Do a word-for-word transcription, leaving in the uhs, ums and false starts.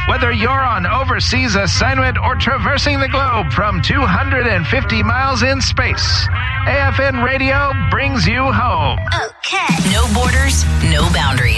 Whether you're on overseas assignment or traversing the globe from two hundred fifty miles in space, A F N Radio brings you home. Okay. No borders, no boundaries.